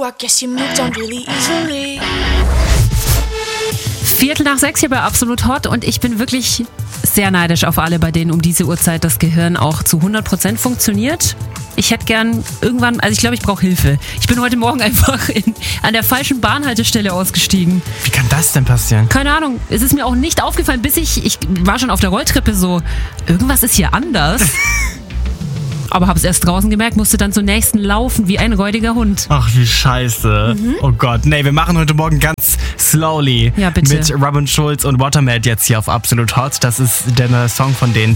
I guess you moved on really easily. 5:45 hier bei Absolut Hot und ich bin wirklich sehr neidisch auf alle, bei denen um diese Uhrzeit das Gehirn auch zu 100% funktioniert. Ich hätte gern irgendwann, also ich glaube, ich brauche Hilfe. Ich bin heute Morgen einfach an der falschen Bahnhaltestelle ausgestiegen. Wie kann das denn passieren? Keine Ahnung, es ist mir auch nicht aufgefallen, bis ich war schon auf der Rolltreppe so, irgendwas ist hier anders. Aber habe es erst draußen gemerkt, musste dann zur nächsten laufen wie ein räudiger Hund. Ach, wie scheiße. Oh Gott. Nee, wir machen heute Morgen ganz slowly. Ja, bitte. Mit Robin Schulz und Watermelt jetzt hier auf Absolut Hot. Das ist der neue Song von denen.